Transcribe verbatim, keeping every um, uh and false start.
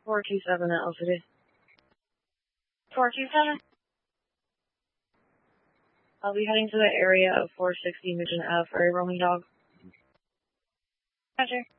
four two seven at City. four two seven. I'll be heading to the area of four sixty Mission Ave for a roaming dog. Roger.